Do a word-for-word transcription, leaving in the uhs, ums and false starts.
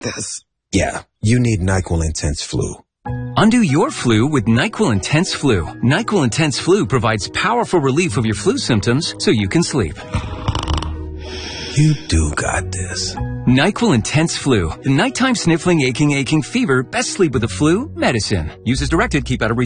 this. Yeah, you need NyQuil Intense Flu. Undo your flu with NyQuil Intense Flu. NyQuil Intense Flu provides powerful relief of your flu symptoms so you can sleep. You do got this. NyQuil Intense Flu. The nighttime sniffling, aching, aching fever. Best sleep with the flu medicine. Use as directed. Keep out of reach.